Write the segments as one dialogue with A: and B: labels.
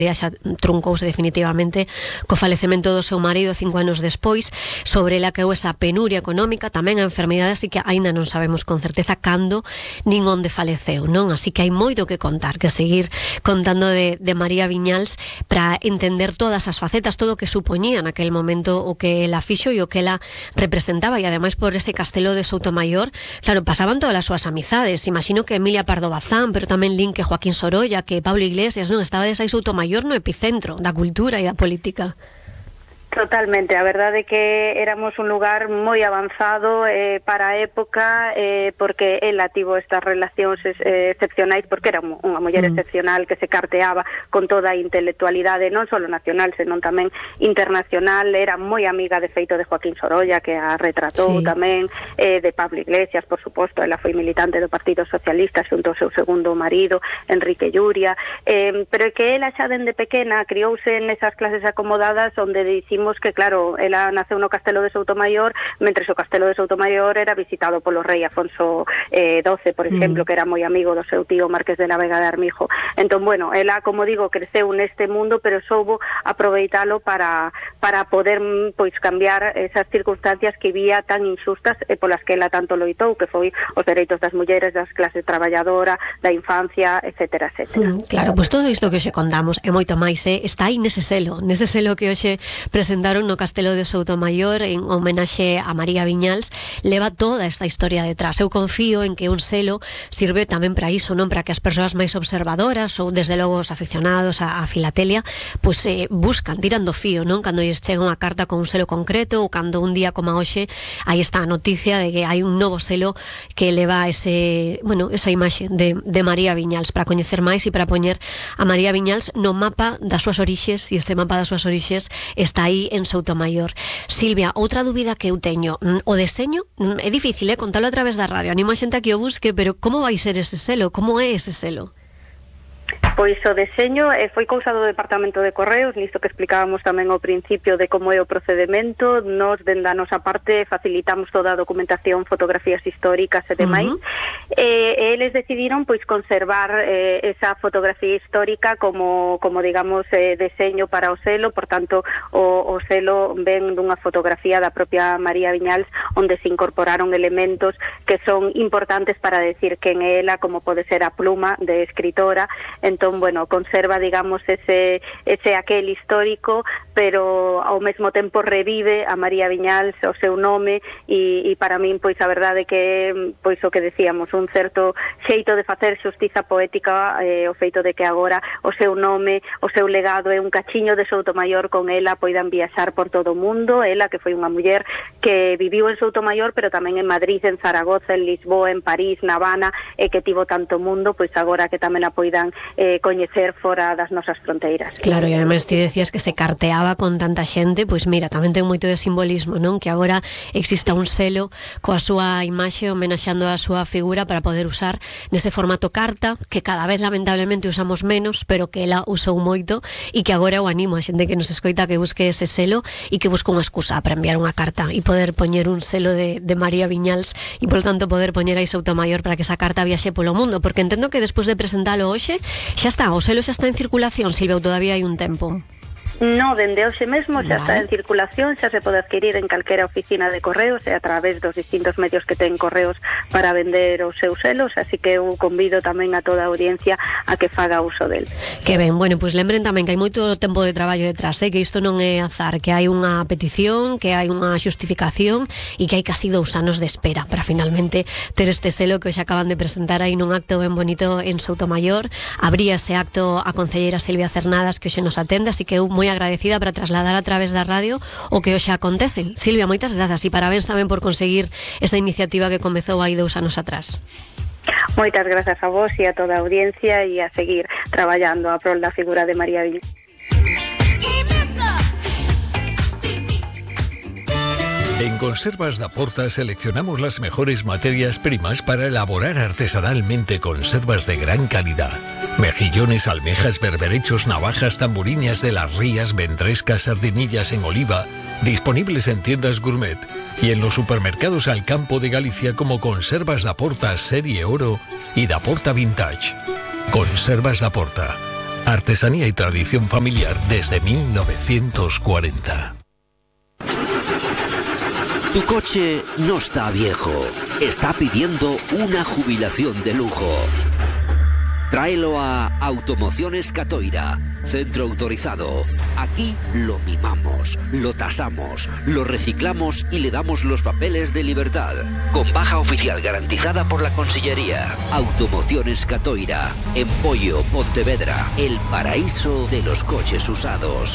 A: xa truncouse definitivamente co falecemento do seu marido 5 anos despois, sobre ela que esa penuria económica, tamén a enfermidade, así que aínda non sabemos con certeza cando nin onde faleceu, non? Así que hai moito que contar, que seguir contando de María Viñals para entender todas as facetas, todo o que supoñía naquel momento o que ela fixo e o que ela representaba, e ademais por ese castelo de Soutomaior, claro, pasaban todas as súas amizades. Imagino que Emilia Pardo Bazán, pero tamén lin que Joaquín Sorolla, que Pablo Iglesias, non? Estaba aí Soutomaior no epicentro da cultura e da política.
B: Totalmente, a verdade é que éramos un lugar moi avanzado para a época, porque ela tivo estas relacións excepcionais, porque era unha muller excepcional que se carteaba con toda a intelectualidade, non só nacional, senón tamén internacional. Era moi amiga, de feito, de Joaquín Sorolla, que a retratou tamén, de Pablo Iglesias, por suposto. Ela foi militante do Partido Socialista xunto ao seu segundo marido, Enrique Lluria, pero é que ela xa dende pequena criouse nesas clases acomodadas onde dicimos que, claro, ela naceu no Castelo de Soutomaior, mentres o Castelo de Soutomaior era visitado polo rei Afonso XII, por exemplo, que era moi amigo do seu tío Marqués de la Vega de Armijo. Entón, bueno, ela, como digo, creceu neste mundo, pero soubo aproveitalo para poder, pois, cambiar esas circunstancias que vía tan injustas e polas que ela tanto loitou, que foi os dereitos das mulleres, das clases traballadora, da infancia, etcétera, etcétera.
A: Claro, pois todo isto que hoxe contamos e moito máis está aí nese selo que hoxe presentaron no Castelo de Soutomaior en homenaxe a María Viñals. Leva toda esta historia detrás. Eu confío en que un selo sirve tamén para iso, non? Para que as persoas máis observadoras ou desde logo os aficionados a filatelia pois buscan, tiran do fío, non? Cando lles chega unha carta con un selo concreto, ou cando un día como hoxe aí está a noticia de que hai un novo selo que leva esa imaxe de María Viñals, para coñecer máis e para poñer a María Viñals no mapa das súas orixes, e ese mapa das súas orixes está aí en Soutomaior. Silvia, outra dúbida que eu teño, o deseño é difícil, contalo a través da radio, animo a xente a que o busque, pero como vai ser ese selo? Como é ese selo?
B: Pois o deseño foi cousa do Departamento de Correos, nisto que explicábamos tamén ao principio de como é o procedemento. Nos, dende a nosa parte, facilitamos toda a documentación, fotografías históricas e demais. Eles decidiron pois conservar esa fotografía histórica como digamos, deseño para o selo. Por tanto, o selo ven dunha fotografía da propia María Viñals, onde se incorporaron elementos que son importantes para decir quen é ela, como pode ser a pluma de escritora. Entón, bueno, conserva, digamos, ese aquel histórico, pero ao mesmo tempo revive a María Viñals, o seu nome, e para min, pois, a verdade que, pois, o que decíamos, un certo xeito de facer xustiza poética, o feito de que agora o seu nome, o seu legado é un cachiño de Soutomaior, con ela poidan viaxar por todo o mundo. Ela, que foi unha muller que viviu en Soutomaior, pero tamén en Madrid, en Zaragoza, en Lisboa, en París, na Habana, e que tivo tanto mundo, pois agora que tamén a poidan coñecer fora das nosas fronteiras.
A: Claro, e ademais ti decías que se carteaba con tanta xente, pois mira, tamén ten moito de simbolismo, non? Que agora exista un selo coa súa imaxe homenaxeando a súa figura para poder usar nese formato carta, que cada vez lamentablemente usamos menos, pero que ela usou moito, e que agora eu animo a xente que nos escoita que busque ese selo e que busque unha excusa para enviar unha carta e poder poñer un selo de María Viñals e, por tanto, poder poñer aí Soutomaior para que esa carta viaxe polo mundo, porque entendo que despois de presentalo hoxe xa está, o selo xa está en circulación, Silvia, ou todavía hai un tempo?
B: No, dende hoxe mesmo xa está en circulación, xa se pode adquirir en calquera oficina de correos e a través dos distintos medios que ten correos para vender os seus selos, así que eu convido tamén a toda a audiencia a que faga uso del.
A: Que ben, bueno, pois lembren tamén que hai moito tempo de traballo detrás, que isto non é azar, que hai unha petición, que hai unha xustificación e que hai casi 2 anos de espera para finalmente ter este selo que hoxe acaban de presentar aí nun acto ben bonito en Soutomaior. Abría ese acto a concelleira Silvia Cernadas, que hoxe nos atende, así que eu moi agradecida para trasladar a través da radio o que hoxe acontece. Silvia, moitas grazas e parabéns tamén por conseguir esa iniciativa que comezou aí 2 anos atrás.
B: Moitas grazas a vos e a toda a audiencia, e a seguir traballando a prol da figura de María Viñals.
C: En Conservas da Porta seleccionamos las mejores materias primas para elaborar artesanalmente conservas de gran calidad. Mejillones, almejas, berberechos, navajas, tamburiñas de las rías, ventrescas, sardinillas en oliva, disponibles en tiendas gourmet y en los supermercados al campo de Galicia como Conservas da Porta Serie Oro y da Porta Vintage. Conservas da Porta. Artesanía y tradición familiar desde 1940.
D: Tu coche no está viejo, está pidiendo una jubilación de lujo. Tráelo a Automociones Catoira, centro autorizado. Aquí lo mimamos, lo tasamos, lo reciclamos y le damos los papeles de libertad. Con baja oficial garantizada por la Consellería. Automociones Catoira, en Pollo, Pontevedra, el paraíso de los coches usados.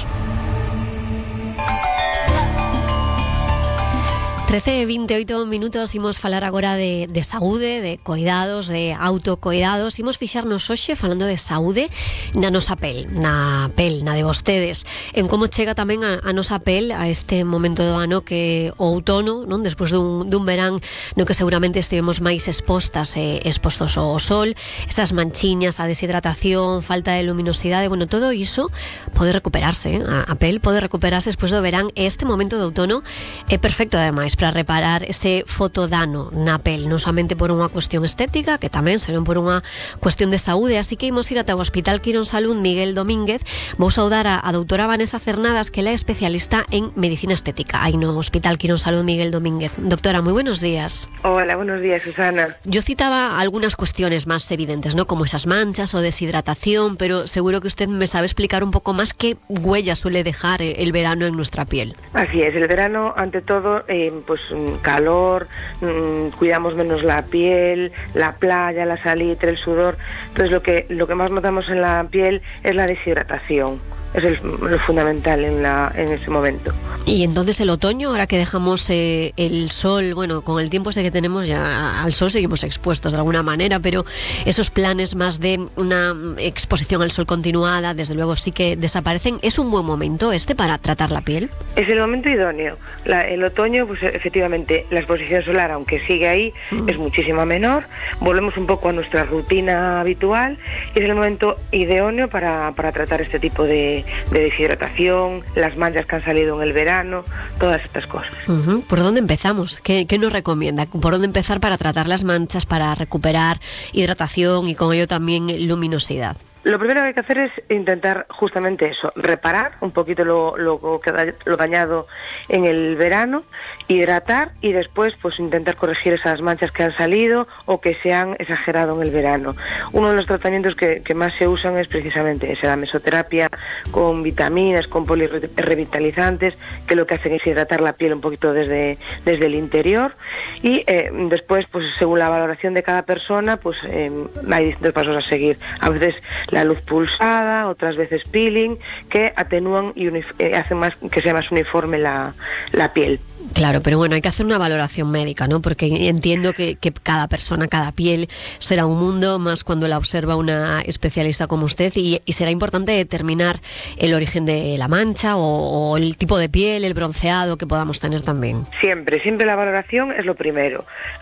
A: 13:28 minutos, imos falar agora de saúde, de cuidados, de autocuidados. Imos fixarnos hoxe falando de saúde na nosa pel, na de vostedes, en como chega tamén a nosa pel a este momento do ano que o outono, non, despois dun verán no que seguramente estivemos máis expostos ao sol, esas manchiñas, a deshidratación, falta de luminosidade, bueno, todo iso pode recuperarse, a pel pode recuperarse despois do verán, e este momento do outono é perfecto ademais para reparar ese fotodano na pel, non somente por unha cuestión estética, que tamén, senón por unha cuestión de saúde. Así que imos ir ata o Hospital Quirón Salud Miguel Domínguez. Vou saudar a doutora Vanessa Cernadas, que ela é especialista en medicina estética aí no Hospital Quirón Salud Miguel Domínguez. Doctora, moi buenos días.
E: Hola, buenos días, Susana.
A: Yo citaba algunas cuestiones más evidentes, ¿no? Como esas manchas o deshidratación, pero seguro que usted me sabe explicar un poco más qué huella suele dejar el verano en nuestra piel.
E: Así es, el verano, ante todo, pues calor, cuidamos menos la piel, la playa, la salitre, el sudor. Entonces lo que más notamos en la piel es la deshidratación. Es lo fundamental en ese momento.
A: Y entonces el otoño, ahora que dejamos el sol, bueno, con el tiempo que tenemos ya al sol seguimos expuestos de alguna manera, pero esos planes más de una exposición al sol continuada, desde luego sí que desaparecen. ¿Es un buen momento para tratar la piel?
E: Es el momento idóneo. El otoño, pues efectivamente, la exposición solar, aunque sigue ahí, es muchísimo menor. Volvemos un poco a nuestra rutina habitual y es el momento idóneo para tratar este tipo de deshidratación, las manchas que han salido en el verano, todas estas cosas.
A: ¿Por dónde empezamos? ¿Qué nos recomienda? ¿Por dónde empezar para tratar las manchas, para recuperar hidratación y con ello también luminosidad?
E: Lo primero que hay que hacer es intentar justamente eso, reparar un poquito lo dañado en el verano, hidratar y después pues intentar corregir esas manchas que han salido o que se han exagerado en el verano. Uno de los tratamientos que más se usan es precisamente esa, la mesoterapia con vitaminas, con polirrevitalizantes, que lo que hacen es hidratar la piel un poquito desde el interior y después pues según la valoración de cada persona pues hay distintos pasos a seguir. A veces la luz pulsada, otras veces peeling, que atenúan y hacen más que sea más uniforme la piel.
A: Claro, pero bueno, hay que hacer una valoración médica, ¿no? Porque entiendo que cada persona, cada piel será un mundo, más cuando la observa una especialista como usted, y será importante determinar el origen de la mancha o el tipo de piel, el bronceado que podamos tener también.
E: Siempre la valoración es lo primero.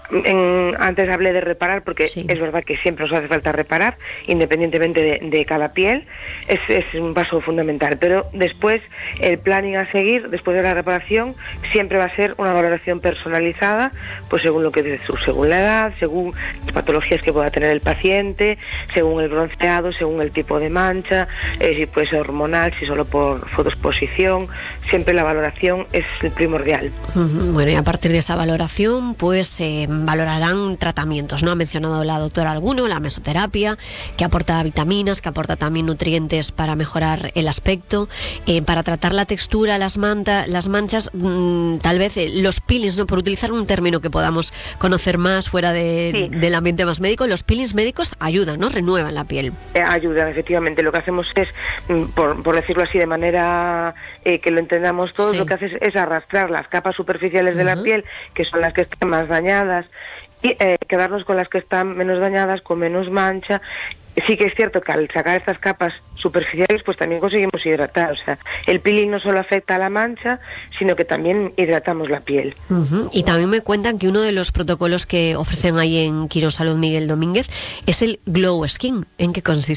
E: Antes hablé de reparar, porque sí, es verdad que siempre nos hace falta reparar, independientemente de cada piel, es un paso fundamental, pero después el planning a seguir, después de la reparación, siempre va a ser una valoración personalizada, pues según lo que dices tú, según la edad, según las patologías que pueda tener el paciente, según el bronceado, según el tipo de mancha, si puede ser hormonal, si solo por fotoexposición. Siempre la valoración es el primordial.
A: Bueno, y a partir de esa valoración, pues valorarán tratamientos, ¿no? Ha mencionado la doctora alguno, la mesoterapia, que aporta vitaminas, que aporta también nutrientes para mejorar el aspecto, para tratar la textura, las manchas, tal vez los peelings, ¿no? Por utilizar un término que podamos conocer más fuera del ambiente más médico, los peelings médicos ayudan, ¿no? Renuevan la piel.
E: Ayudan, efectivamente. Lo que hacemos es, por decirlo así de manera que lo entendamos todos, lo que haces es arrastrar las capas superficiales de la piel, que son las que están más dañadas, y quedarnos con las que están menos dañadas, con menos mancha. Sí que es cierto que al sacar estas capas superficiales pues también conseguimos hidratar, o sea, el peeling no solo afecta a la mancha, sino que también hidratamos la piel.
A: Y también me cuentan que uno de los protocolos que ofrecen ahí en Quirón Salud Miguel Domínguez es el Glow Skin. ¿En qué consiste?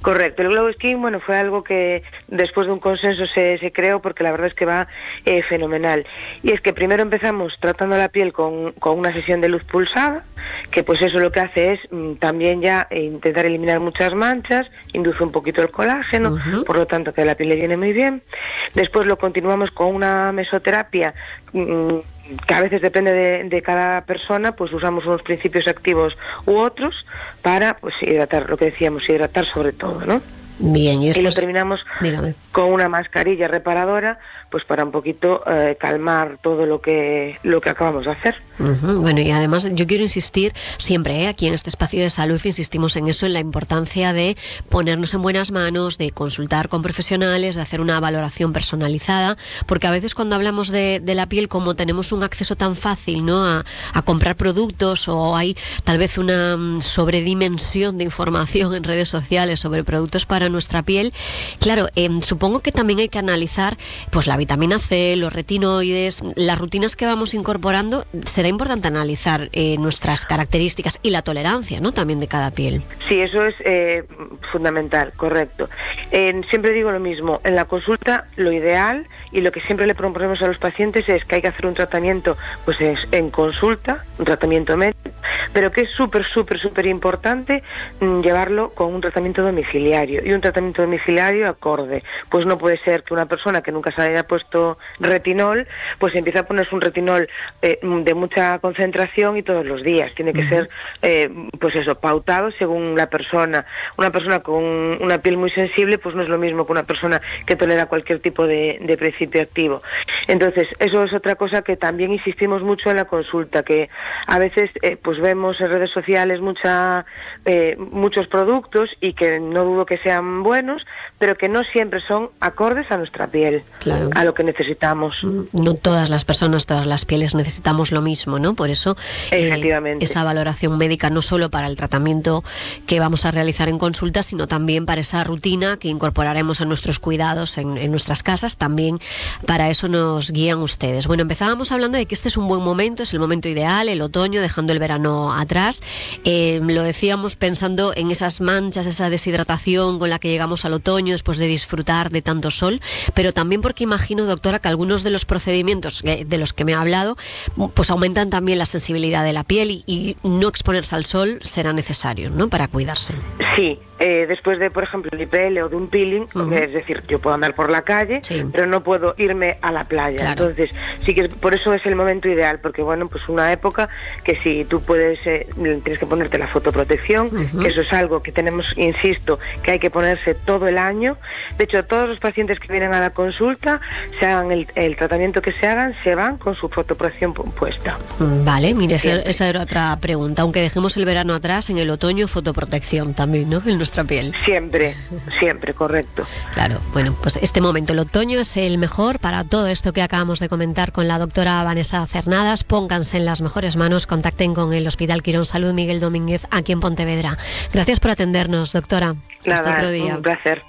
E: Correcto, el Glow Skin, bueno, fue algo que después de un consenso se creó, porque la verdad es que va fenomenal. Y es que primero empezamos tratando la piel con una sesión de luz pulsada, que pues eso lo que hace es también ya intentar eliminar muchas manchas, induce un poquito el colágeno, por lo tanto que a la piel le viene muy bien. Después lo continuamos con una mesoterapia, que a veces depende de cada persona, pues usamos unos principios activos u otros para pues hidratar, lo que decíamos, hidratar sobre todo, ¿no?
A: Bien, y
E: lo terminamos con una mascarilla reparadora, pues para un poquito calmar todo lo que acabamos de hacer.
A: Bueno, y además yo quiero insistir siempre, aquí en este espacio de salud insistimos en eso, en la importancia de ponernos en buenas manos, de consultar con profesionales, de hacer una valoración personalizada, porque a veces cuando hablamos de la piel, como tenemos un acceso tan fácil, ¿no?, a comprar productos, o hay tal vez una sobredimensión de información en redes sociales sobre productos para nuestra piel, claro, supongo que también hay que analizar pues la vitamina C, los retinoides, las rutinas que vamos incorporando. Será importante analizar nuestras características y la tolerancia, ¿no?, también de cada piel.
E: Sí, eso es fundamental, correcto. Siempre digo lo mismo, en la consulta lo ideal y lo que siempre le proponemos a los pacientes es que hay que hacer un tratamiento pues en consulta, un tratamiento médico, pero que es súper importante llevarlo con un tratamiento domiciliario, y un tratamiento domiciliario acorde. Pues no puede ser que una persona que nunca se haya puesto retinol, pues empiece a ponerse un retinol de mucha concentración y todos los días. Tiene que ser, pues eso, pautado según la persona. Una persona con una piel muy sensible, pues no es lo mismo que una persona que tolera cualquier tipo de principio activo. Entonces, eso es otra cosa que también insistimos mucho en la consulta, que a veces pues vemos en redes sociales muchos productos, y que no dudo que sean buenos, pero que no siempre son acordes a nuestra piel, claro, a lo que necesitamos.
A: No todas las personas, todas las pieles necesitamos lo mismo, ¿no? Por eso esa valoración médica, no solo para el tratamiento que vamos a realizar en consulta, sino también para esa rutina que incorporaremos a nuestros cuidados en nuestras casas, también para eso nos guían ustedes. Bueno, empezábamos hablando de que este es un buen momento, es el momento ideal, el otoño, dejando el verano atrás. Lo decíamos pensando en esas manchas, esa deshidratación con la que llegamos al otoño después de disfrutar de tanto sol, pero también porque imagino, doctora, que algunos de los procedimientos de los que me ha hablado pues aumentan también la sensibilidad de la piel, y no exponerse al sol será necesario, ¿no?, para cuidarse.
E: Sí, después de, por ejemplo, el IPL o de un peeling, es decir, yo puedo andar por la calle, pero no puedo irme a la playa. Claro. Entonces, sí que por eso es el momento ideal, porque bueno, pues una época que si tú puedes, tienes que ponerte la fotoprotección, que eso es algo que tenemos, insisto, que hay que ponerse todo el año. De hecho, todos los pacientes que vienen a la consulta, se hagan el tratamiento que se hagan, se van con su fotoprotección puesta.
A: Vale, mire, esa era otra pregunta. Aunque dejemos el verano atrás, en el otoño fotoprotección también, ¿no?, en nuestra piel.
E: Siempre, correcto.
A: Claro, bueno, pues este momento, el otoño, es el mejor para todo esto que acabamos de comentar con la doctora Vanessa Cernadas. Pónganse en las mejores manos, contacten con el Hospital Quirón Salud Miguel Domínguez aquí en Pontevedra. Gracias por atendernos, doctora.
E: Nada,
A: hasta otro día.
E: Un placer.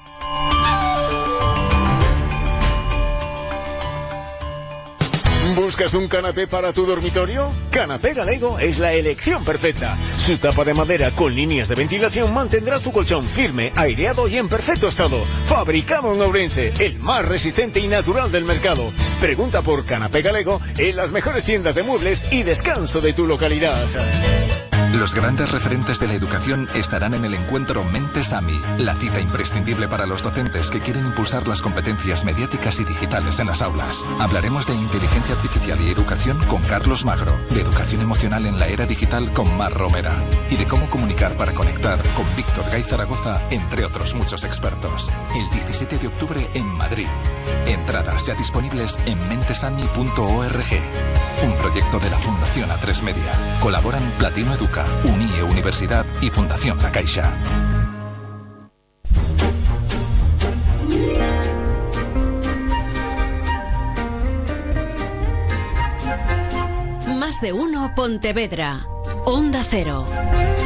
F: ¿Buscas un canapé para tu dormitorio? Canapé Galego es la elección perfecta. Su tapa de madera con líneas de ventilación mantendrá tu colchón firme, aireado y en perfecto estado. Fabricado en Ourense, el más resistente y natural del mercado. Pregunta por Canapé Galego en las mejores tiendas de muebles y descanso de tu localidad.
G: Los grandes referentes de la educación estarán en el encuentro Mentes AMI, la cita imprescindible para los docentes que quieren impulsar las competencias mediáticas y digitales en las aulas. Hablaremos de inteligencia artificial y educación con Carlos Magro, de educación emocional en la era digital con Mar Romera, y de cómo comunicar para conectar con Víctor Gay Zaragoza, entre otros muchos expertos. El 17 de octubre en Madrid. Entradas ya disponibles en mentesami.org. Un proyecto de la Fundación A3 Media. Colaboran Platino Educa, UNIE Universidad y Fundación La Caixa.
H: Más de uno Pontevedra. Onda Cero.